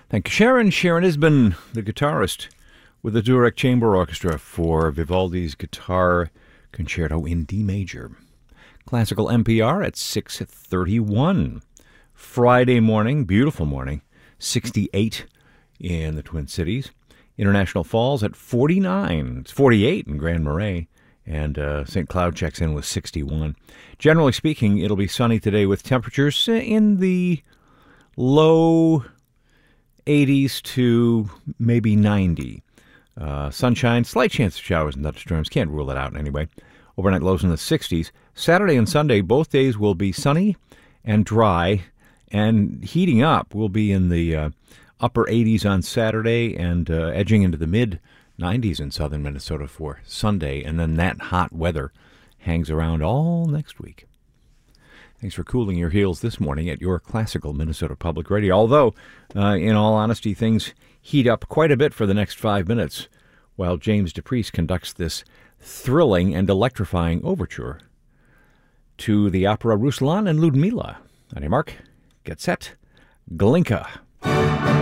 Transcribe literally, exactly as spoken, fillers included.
Thank you, Sharon. Sharon has been the guitarist with the Zurich Chamber Orchestra for Vivaldi's Guitar Concerto in D major. Classical N P R at six thirty-one. Friday morning, beautiful morning, sixty-eight in the Twin Cities. International Falls at forty-nine. It's forty-eight in Grand Marais. And uh, Saint Cloud checks in with sixty-one. Generally speaking, it'll be sunny today with temperatures in the low eighties to maybe ninety. Uh, sunshine, slight chance of showers and thunderstorms. Can't rule it out anyway. Overnight lows in the sixties. Saturday and Sunday, both days will be sunny and dry, and heating up. Will be in the uh, upper eighties on Saturday and uh, edging into the mid nineties in southern Minnesota for Sunday, and then that hot weather hangs around all next week. Thanks for cooling your heels this morning at your classical Minnesota Public Radio. Although, uh, in all honesty, things heat up quite a bit for the next five minutes while James DePriest conducts this thrilling and electrifying overture to the opera Ruslan and Ludmila. On your mark, get set, Glinka.